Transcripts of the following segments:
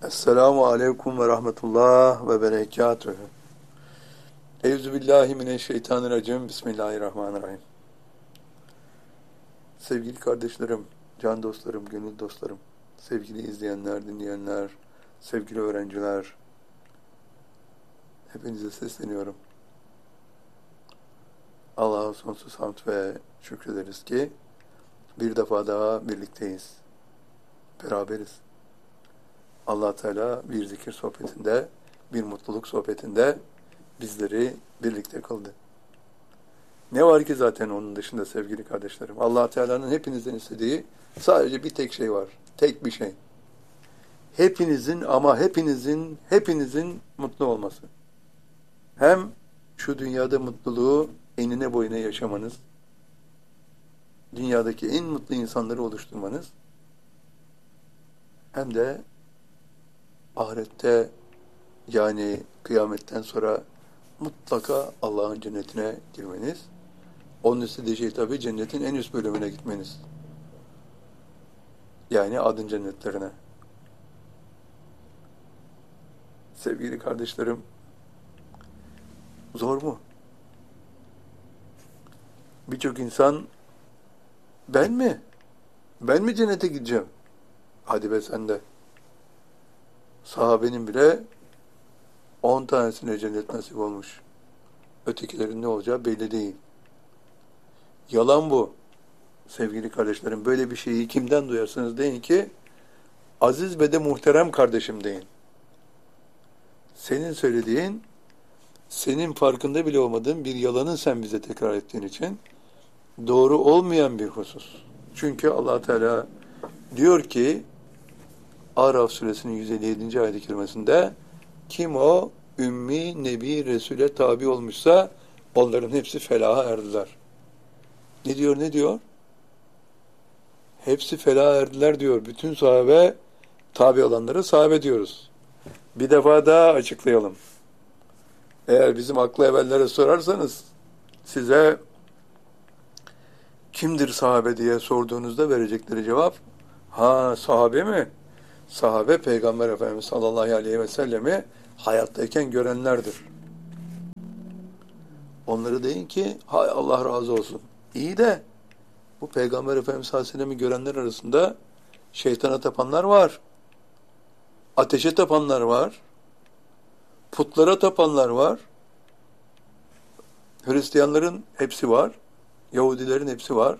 Esselamu aleyküm ve rahmetullah ve berekatühü. Euzubillahimineşşeytanirracim. Bismillahirrahmanirrahim. Sevgili kardeşlerim, can dostlarım, gönül dostlarım, sevgili izleyenler, dinleyenler, sevgili öğrenciler, hepinize sesleniyorum. Allah'a sonsuz hamd ve şükrederiz ki bir defa daha birlikteyiz, beraberiz. Allah Teala bir zikir sohbetinde, bir mutluluk sohbetinde bizleri birlikte kıldı. Ne var ki zaten onun dışında sevgili kardeşlerim? Allah Teala'nın hepinizden istediği sadece bir tek şey var. Tek bir şey. Hepinizin ama hepinizin mutlu olması. Hem şu dünyada mutluluğu enine boyuna yaşamanız, dünyadaki en mutlu insanları oluşturmanız, hem de ahirette yani kıyametten sonra mutlaka Allah'ın cennetine girmeniz. Onun istediği şey tabii cennetin en üst bölümüne gitmeniz. Yani adın cennetlerine. Sevgili kardeşlerim, zor mu? Birçok insan ben mi? Ben mi cennete gideceğim? Hadi be sen de. Sahabenin bile 10 tanesine cennet nasip olmuş. Ötekilerin ne olacağı belli değil. Yalan bu. Sevgili kardeşlerim, böyle bir şeyi kimden duyarsanız deyin ki aziz ve de muhterem kardeşim deyin. Senin söylediğin, senin farkında bile olmadığın bir yalanın sen bize tekrar ettiğin için doğru olmayan bir husus. Çünkü Allah Teala diyor ki Araf suresinin 157. ayet-i kerimesinde kim o ümmi, nebi, resule tabi olmuşsa onların hepsi felaha erdiler. Ne diyor, ne diyor? Hepsi felaha erdiler diyor. Bütün sahabe tabi olanlara sahabe diyoruz. Bir defa daha açıklayalım. Eğer bizim aklı evvellere sorarsanız size kimdir sahabe diye sorduğunuzda verecekleri cevap sahabe mi? Sahabe Peygamber Efendimiz sallallahu aleyhi ve sellemi hayattayken görenlerdir. Onları deyin ki hay Allah razı olsun. İyi de bu Peygamber Efendimiz sallallahu aleyhi ve sellemi görenler arasında şeytana tapanlar var. Ateşe tapanlar var. Putlara tapanlar var. Hristiyanların hepsi var. Yahudilerin hepsi var.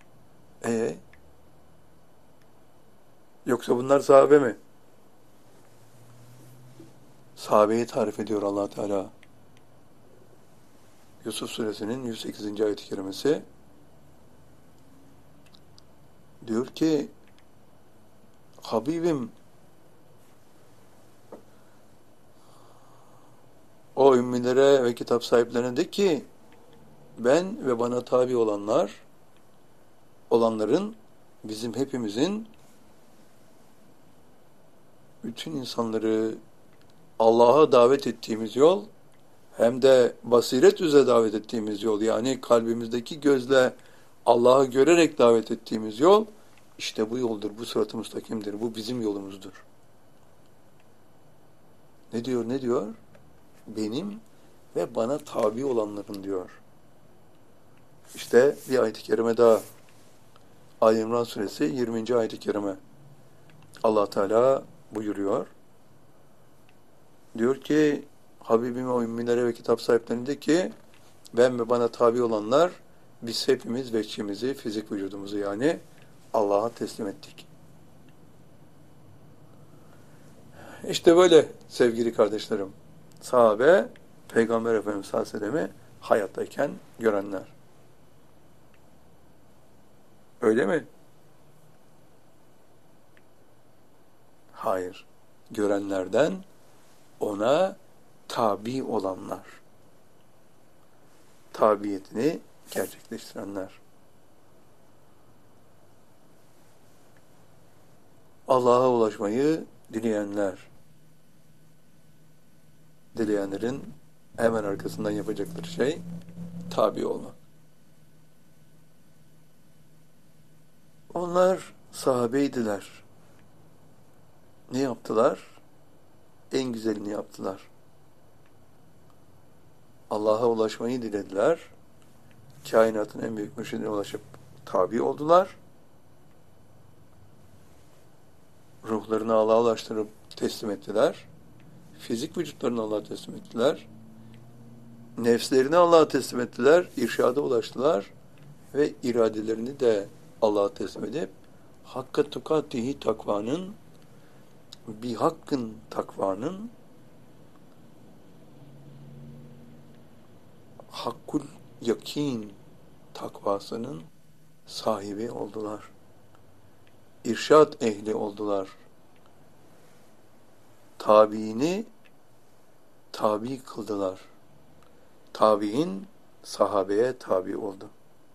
Yoksa bunlar sahabe mi? Sahabeyi tarif ediyor Allah Teala. Yusuf suresinin 108. ayet-i kerimesi diyor ki Habibim o ümmilere ve kitap sahiplerine de ki ben ve bana tabi olanların bizim hepimizin bütün insanları Allah'a davet ettiğimiz yol hem de basiret üzere davet ettiğimiz yol yani kalbimizdeki gözle Allah'ı görerek davet ettiğimiz yol işte bu yoldur, bu sırat-ı müstakimdir, bu bizim yolumuzdur. Ne diyor, ne diyor? Benim ve bana tabi olanların diyor. İşte bir ayet-i kerime daha. Ali İmran suresi 20. ayet-i kerime. Allah Teala buyuruyor. Diyor ki Habibime o ümmilere ve kitap sahiplerinde ki ben ve bana tabi olanlar biz hepimiz veçhimizi, fizik vücudumuzu yani Allah'a teslim ettik. İşte böyle sevgili kardeşlerim. Sahabe Peygamber Efendimiz sallallahu aleyhi ve sellem'i hayattayken görenler. Öyle mi? Hayır. Görenlerden ona tabi olanlar. Tabiyetini gerçekleştirenler. Allah'a ulaşmayı dileyenler. Dileyenlerin hemen arkasından yapacakları şey tabi olmak. Onlar sahabeydiler. Ne yaptılar? en güzelini yaptılar. Allah'a ulaşmayı dilediler. Kainatın en büyük mürşidine ulaşıp tabi oldular. Ruhlarını Allah'a ulaştırıp teslim ettiler. Fizik vücutlarını Allah'a teslim ettiler. Nefslerini Allah'a teslim ettiler. İrşada ulaştılar. Ve iradelerini de Allah'a teslim edip hakka tukatihi takvanın, bir hakkın takvanın, hakkul yakin takvasının sahibi oldular. İrşad ehli oldular. Tabiini tabi kıldılar. Tabiin sahabeye tabi oldu.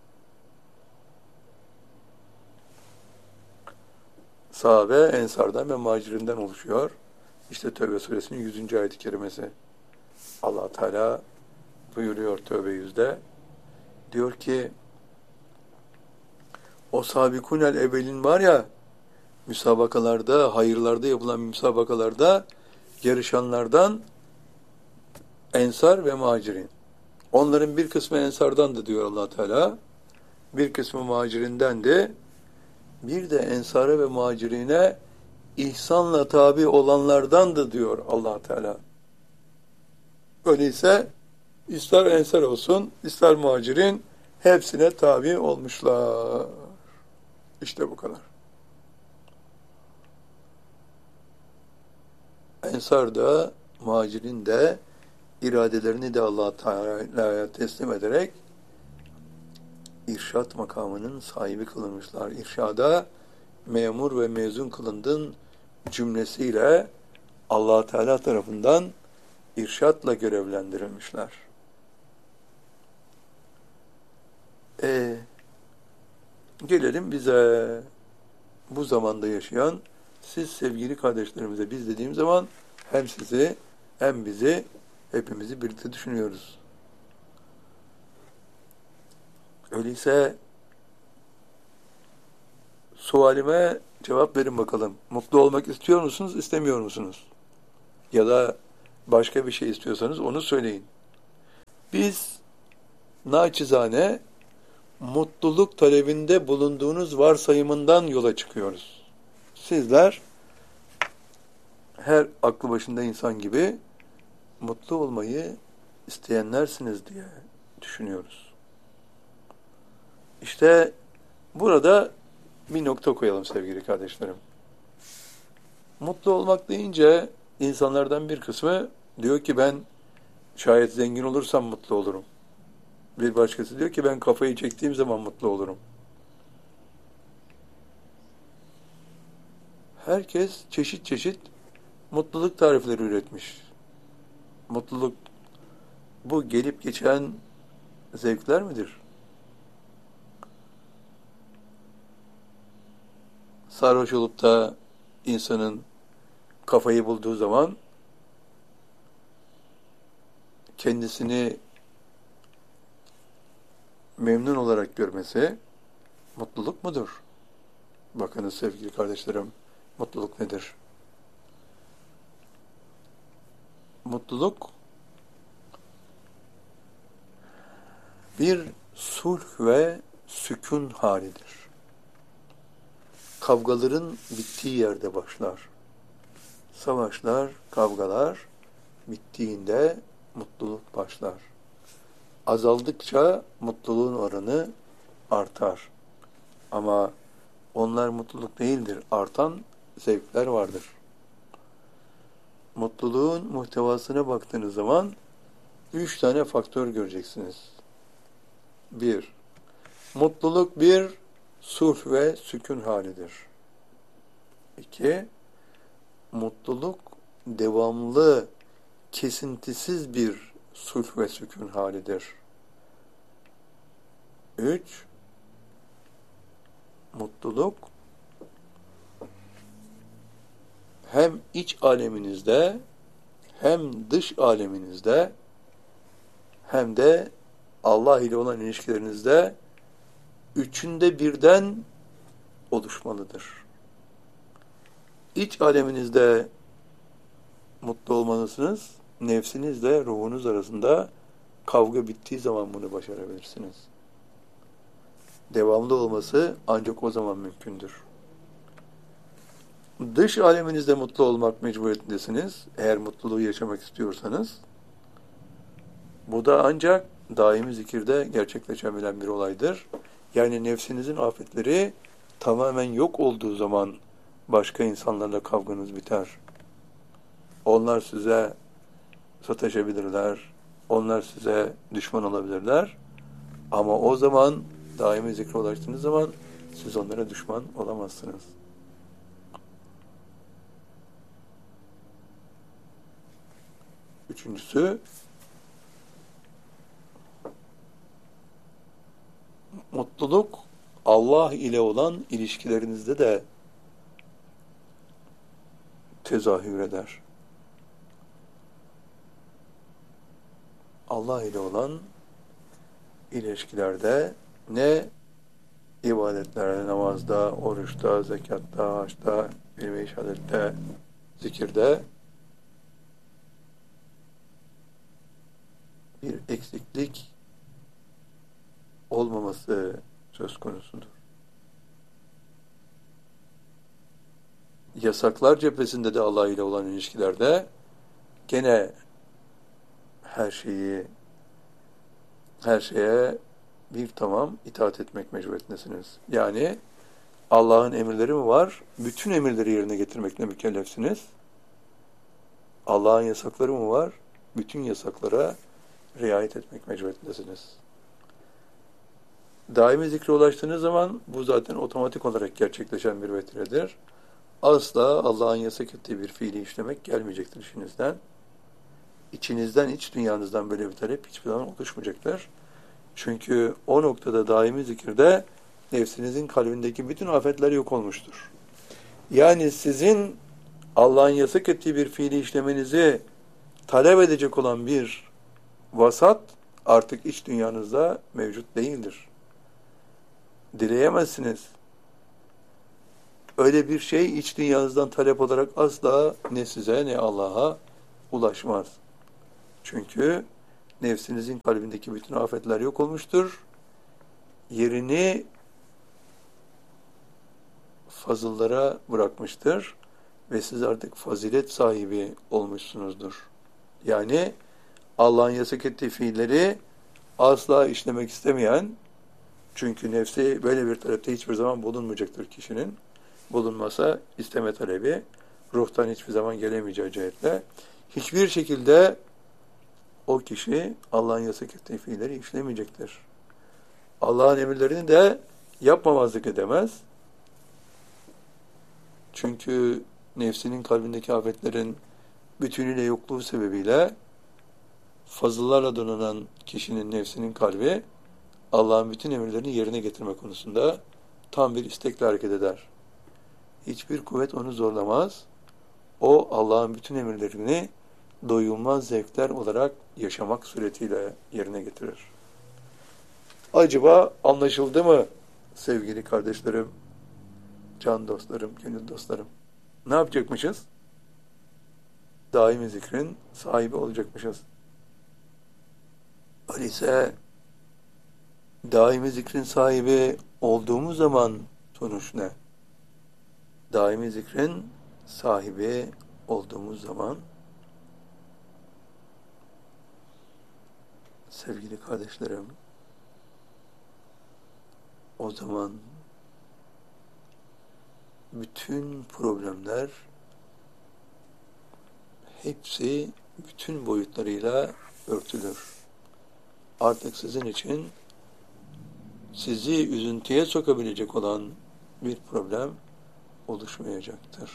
Sahabe ensardan ve muhacirinden oluşuyor. İşte Tevbe suresinin 100. ayet-i kerimesi. Allah Teala buyuruyor Tevbe 100'de. Diyor ki o sabikunel evvelin var ya, müsabakalarda, hayırlarda yapılan müsabakalarda yarışanlardan ensar ve muhacirin. Onların bir kısmı ensardandı diyor Allah Teala. Bir kısmı muhacirindendi. Bir de ensara ve muhacirine ihsanla tabi olanlardandı diyor Allah Teala. Öyleyse ister ensar olsun, ister muhacirin hepsine tabi olmuşlar. İşte bu kadar. Ensar da, muhacirin de iradelerini de Allah Teala'ya teslim ederek irşat makamının sahibi kılınmışlar. İrşada memur ve mezun kılındın cümlesiyle Allah Teala tarafından irşatla görevlendirilmişler. Gelelim bize, bu zamanda yaşayan siz sevgili kardeşlerimize. Biz dediğim zaman hem sizi hem bizi, hepimizi birlikte düşünüyoruz. Öyleyse sualime cevap verin bakalım. Mutlu olmak istiyor musunuz, istemiyor musunuz? Ya da başka bir şey istiyorsanız onu söyleyin. Biz naçizane mutluluk talebinde bulunduğunuz varsayımından yola çıkıyoruz. Sizler her aklı başında insan gibi mutlu olmayı isteyenlersiniz diye düşünüyoruz. İşte burada bir nokta koyalım sevgili kardeşlerim. Mutlu olmak deyince insanlardan bir kısmı diyor ki ben şayet zengin olursam mutlu olurum. Bir başkası diyor ki ben kafayı çektiğim zaman mutlu olurum. Herkes çeşit çeşit mutluluk tarifleri üretmiş. Mutluluk bu gelip geçen zevkler midir? Sarhoş olup da insanın kafayı bulduğu zaman kendisini memnun olarak görmesi mutluluk mudur? Bakınız sevgili kardeşlerim, mutluluk nedir? Mutluluk bir sulh ve sükun halidir. Kavgaların bittiği yerde başlar. Savaşlar, kavgalar bittiğinde mutluluk başlar. Azaldıkça mutluluğun oranı artar. Ama onlar mutluluk değildir. Artan zevkler vardır. Mutluluğun muhtevasına baktığınız zaman 3 tane faktör göreceksiniz. 1. Mutluluk bir sulh ve sükun halidir. 2. Mutluluk devamlı, kesintisiz bir sulh ve sükun halidir. 3. Mutluluk hem iç aleminizde hem dış aleminizde hem de Allah ile olan ilişkilerinizde üçünde birden oluşmalıdır. İç aleminizde mutlu olmalısınız. Nefsinizle ruhunuz arasında kavga bittiği zaman bunu başarabilirsiniz. Devamlı olması ancak o zaman mümkündür. Dış aleminizde mutlu olmak mecburiyetindesiniz. Eğer mutluluğu yaşamak istiyorsanız. Bu da ancak daimi zikirde gerçekleşebilen bir olaydır. Yani nefsinizin afetleri tamamen yok olduğu zaman başka insanlarla kavganız biter. Onlar size sataşabilirler, onlar size düşman olabilirler. Ama o zaman daimi zikre ulaştığınız zaman siz onlara düşman olamazsınız. Üçüncüsü, mutluluk Allah ile olan ilişkilerinizde de tezahür eder. Allah ile olan ilişkilerde ne ibadetlerde, namazda, oruçta, zekatta, haçta, ilmi şehadette, zikirde bir eksiklik olmaması söz konusudur. Yasaklar cephesinde de Allah ile olan ilişkilerde gene her şeye bir tamam itaat etmek mecburiyetindesiniz. Yani Allah'ın emirleri mi var? Bütün emirleri yerine getirmekle mükellefsiniz. Allah'ın yasakları mı var? Bütün yasaklara riayet etmek mecburiyetindesiniz. Daimi zikre ulaştığınız zaman bu zaten otomatik olarak gerçekleşen bir vetiredir. Asla Allah'ın yasak ettiği bir fiili işlemek gelmeyecektir işinizden. İçinizden, iç dünyanızdan böyle bir talep hiçbir zaman oluşmayacaktır. Çünkü o noktada daimi zikirde nefsinizin kalbindeki bütün afetler yok olmuştur. Yani sizin Allah'ın yasak ettiği bir fiili işlemenizi talep edecek olan bir vasat artık iç dünyanızda mevcut değildir. Dileyemezsiniz. Öyle bir şey iç dünyanızdan talep olarak asla ne size ne Allah'a ulaşmaz. Çünkü nefsinizin kalbindeki bütün afetler yok olmuştur. Yerini fazıllara bırakmıştır ve siz artık fazilet sahibi olmuşsunuzdur. Yani Allah'ın yasak ettiği fiilleri asla işlemek istemeyen, çünkü nefsi böyle bir talepte hiçbir zaman bulunmayacaktır kişinin. Bulunmasa isteme talebi ruhtan hiçbir zaman gelemeyeceği cihetle hiçbir şekilde o kişi Allah'ın yasak ettiği fiilleri işlemeyecektir. Allah'ın emirlerini de yapmamazlık edemez. Çünkü nefsinin kalbindeki afetlerin bütünüyle yokluğu sebebiyle fazıllarla donanan kişinin nefsinin kalbi Allah'ın bütün emirlerini yerine getirme konusunda tam bir istekle hareket eder. Hiçbir kuvvet onu zorlamaz. O Allah'ın bütün emirlerini doyulmaz zevkler olarak yaşamak suretiyle yerine getirir. Acaba anlaşıldı mı sevgili kardeşlerim, can dostlarım, gönül dostlarım? Ne yapacakmışız? Daimi zikrin sahibi olacakmışız. Öyleyse daimi zikrin sahibi olduğumuz zaman sonuç ne? Daimi zikrin sahibi olduğumuz zaman sevgili kardeşlerim, o zaman bütün problemler hepsi bütün boyutlarıyla örtülür. Artık sizin için sizi üzüntüye sokabilecek olan bir problem oluşmayacaktır.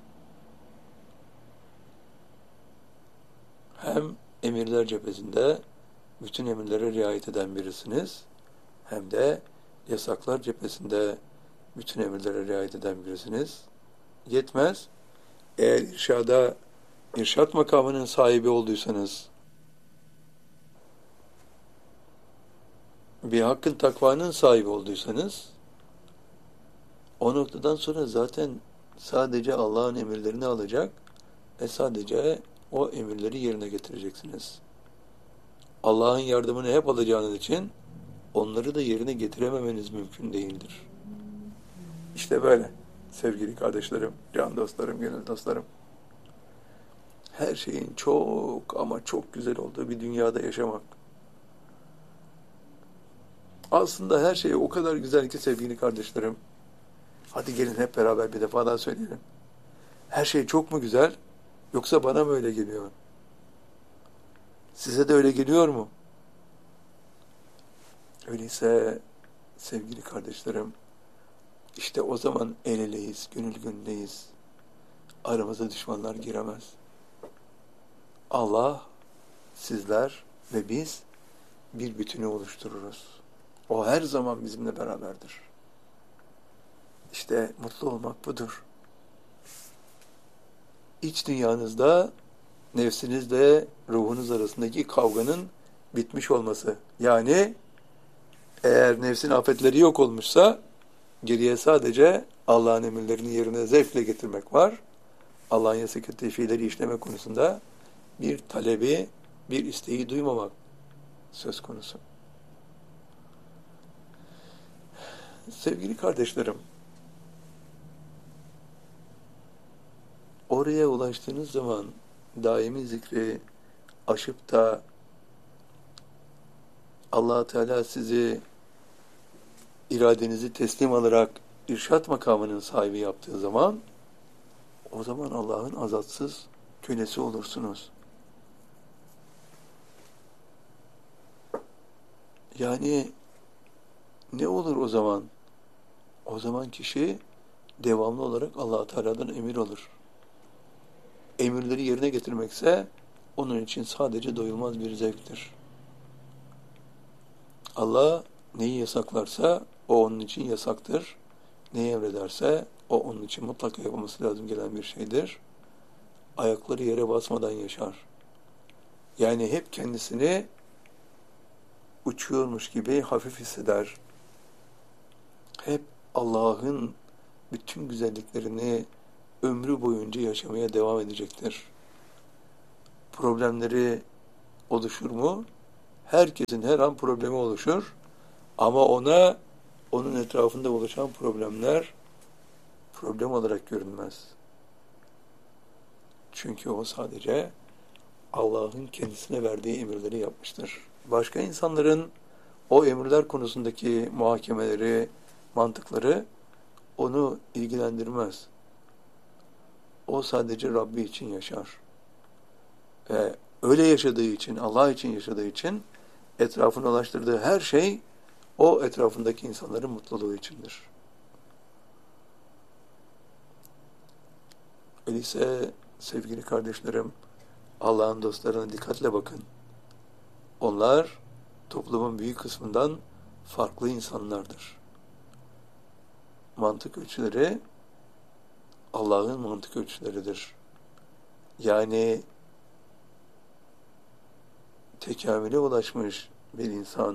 Hem emirler cephesinde bütün emirlere riayet eden birisiniz, hem de yasaklar cephesinde bütün emirlere riayet eden birisiniz. Yetmez. Eğer irşat makamının sahibi olduysanız, bir hakkın takvanın sahibi olduysanız, o noktadan sonra zaten sadece Allah'ın emirlerini alacak ve sadece o emirleri yerine getireceksiniz. Allah'ın yardımını hep alacağınız için onları da yerine getirememeniz mümkün değildir. İşte böyle sevgili kardeşlerim, can dostlarım, gönül dostlarım. Her şeyin çok ama çok güzel olduğu bir dünyada yaşamak. Aslında her şey o kadar güzel ki sevgili kardeşlerim. Hadi gelin hep beraber bir defa daha söyleyelim. Her şey çok mu güzel, yoksa bana mı öyle geliyor? Size de öyle geliyor mu? Öyleyse sevgili kardeşlerim, işte o zaman el eleyiz, gönül gönüldeyiz. Aramıza düşmanlar giremez. Allah, sizler ve biz bir bütünü oluştururuz. O her zaman bizimle beraberdir. İşte mutlu olmak budur. İç dünyanızda nefsinizle ruhunuz arasındaki kavganın bitmiş olması. Yani eğer nefsin afetleri yok olmuşsa geriye sadece Allah'ın emirlerini yerine zevkle getirmek var. Allah'ın yasak ettiği fiilleri işleme konusunda bir talebi, bir isteği duymamak söz konusu. Sevgili kardeşlerim, oraya ulaştığınız zaman daimi zikri aşıp da Allah Teala sizi iradenizi teslim alarak irşat makamının sahibi yaptığı zaman, o zaman Allah'ın azatsız kölesi olursunuz. Yani ne olur o zaman? O zaman kişi devamlı olarak Allah Teala'dan emir alır. Emirleri yerine getirmekse onun için sadece doyulmaz bir zevktir. Allah neyi yasaklarsa o onun için yasaktır. Neyi emrederse o onun için mutlaka yapılması lazım gelen bir şeydir. Ayakları yere basmadan yaşar. Yani hep kendisini uçuyormuş gibi hafif hisseder. Hep Allah'ın bütün güzelliklerini ömrü boyunca yaşamaya devam edecektir. Problemleri oluşur mu? Herkesin her an problemi oluşur. Ama ona, onun etrafında oluşan problemler problem olarak görünmez. Çünkü o sadece Allah'ın kendisine verdiği emirleri yapmıştır. Başka insanların o emirler konusundaki muhakemeleri, mantıkları onu ilgilendirmez. O sadece Rabbi için yaşar. Ve öyle yaşadığı için, Allah için yaşadığı için etrafına ulaştırdığı her şey o etrafındaki insanların mutluluğu içindir. Öyleyse sevgili kardeşlerim, Allah'ın dostlarına dikkatle bakın. Onlar toplumun büyük kısmından farklı insanlardır. Mantık ölçüleri Allah'ın mantık ölçüleridir. Yani tekamüle ulaşmış bir insan,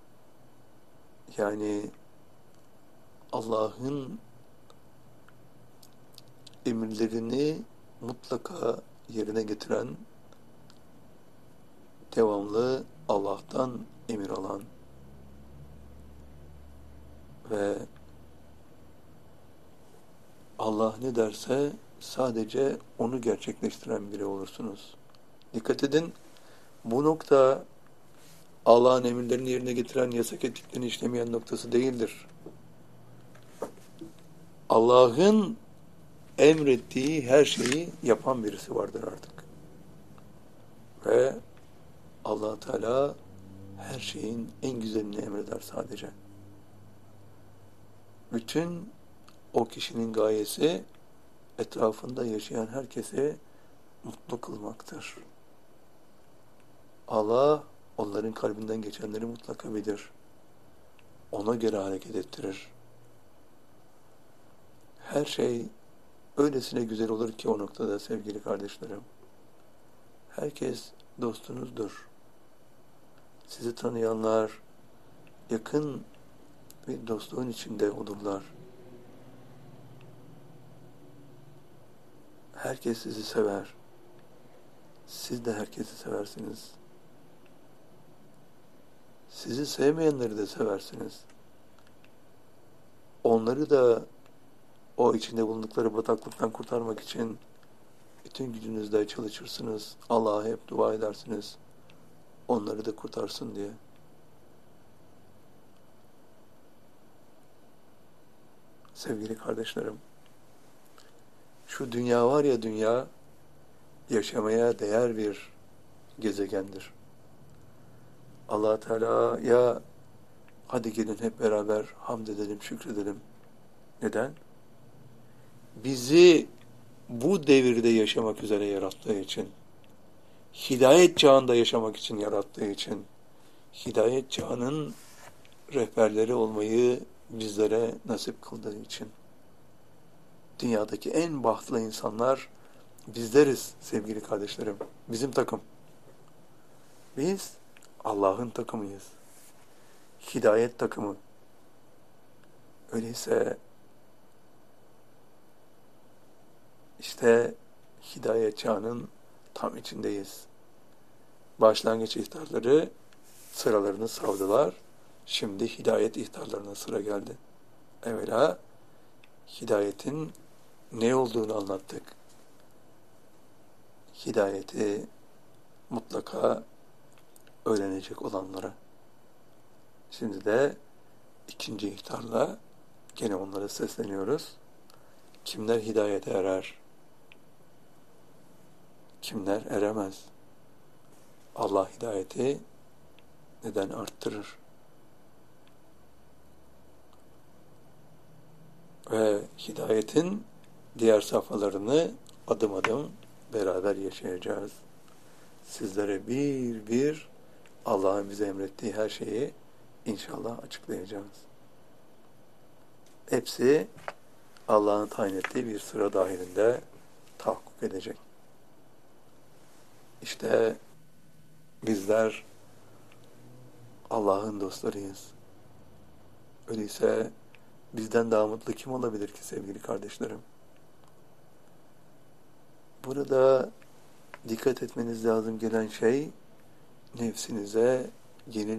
yani Allah'ın emirlerini mutlaka yerine getiren, devamlı Allah'tan emir alan ve Allah ne derse sadece onu gerçekleştiren biri olursunuz. Dikkat edin, bu nokta Allah'ın emirlerini yerine getiren, yasak ettiklerini işlemeyen noktası değildir. Allah'ın emrettiği her şeyi yapan birisi vardır artık. Ve Allah Teala her şeyin en güzelini emreder sadece. Bütün o kişinin gayesi etrafında yaşayan herkese mutlu kılmaktır. Allah onların kalbinden geçenleri mutlaka bilir. Ona göre hareket ettirir. Her şey öylesine güzel olur ki o noktada sevgili kardeşlerim. Herkes dostunuzdur. Sizi tanıyanlar yakın bir dostluğun içinde olurlar. Herkes sizi sever. siz de herkesi seversiniz. Sizi sevmeyenleri de seversiniz. Onları da o içinde bulundukları bataklıktan kurtarmak için bütün gücünüzle çalışırsınız. Allah'a hep dua edersiniz. Onları da kurtarsın diye. Sevgili kardeşlerim, şu dünya var ya, dünya yaşamaya değer bir gezegendir. Allah Teala'ya hadi gelin hep beraber hamd edelim, şükredelim. Neden? Bizi bu devirde yaşamak üzere yarattığı için, hidayet çağında yaşamak için yarattığı için, hidayet çağının rehberleri olmayı bizlere nasip kıldığı için. Dünyadaki en bahtlı insanlar bizleriz sevgili kardeşlerim. Bizim takım. Biz Allah'ın takımıyız. Hidayet takımı. Öyleyse işte hidayet çağının tam içindeyiz. Başlangıç ihtarları sıralarını savdılar. Şimdi hidayet ihtarlarına sıra geldi. Evvela hidayetin ne olduğunu anlattık. Hidayeti mutlaka öğrenecek olanlara. Şimdi de ikinci ihtarla gene onlara sesleniyoruz. Kimler hidayete erer? Kimler eremez? Allah hidayeti neden arttırır? Ve hidayetin diğer safhalarını adım adım beraber yaşayacağız. Sizlere bir bir Allah'ın bize emrettiği her şeyi inşallah açıklayacağız. Hepsi Allah'ın tayin ettiği bir sıra dahilinde tahakkuk edecek. İşte bizler Allah'ın dostlarıyız. Öyleyse bizden daha mutlu kim olabilir ki sevgili kardeşlerim? Burada dikkat etmeniz lazım gelen şey, nefsinize yeni